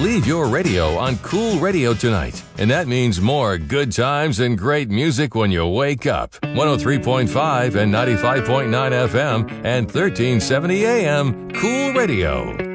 Leave your radio on Cool Radio tonight, and that means more good times and great music when you wake up. 103.5 and 95.9 FM and 1370 AM Cool Radio.